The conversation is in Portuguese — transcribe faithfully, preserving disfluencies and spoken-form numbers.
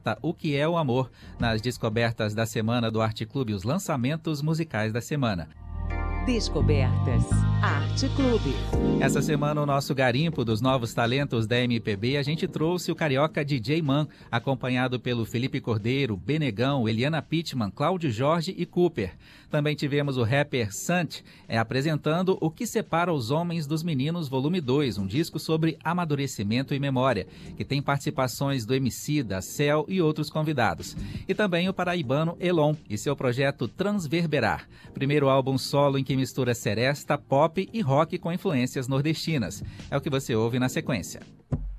trata O Que é o Amor, nas descobertas da semana do Arte Clube, os lançamentos musicais da semana. Descobertas Arte Clube. Essa semana, o nosso garimpo dos novos talentos da M P B, a gente trouxe o carioca D J Man, acompanhado pelo Felipe Cordeiro, Benegão, Eliana Pittman, Cláudio Jorge e Cooper. Também tivemos o rapper Sant é, apresentando O Que Separa os Homens dos Meninos, volume dois, um disco sobre amadurecimento e memória, que tem participações do Emicida, Cell e outros convidados. E também o paraibano Elon e seu projeto Transverberar, primeiro álbum solo em que mistura seresta, pop e rock com influências nordestinas. É o que você ouve na sequência.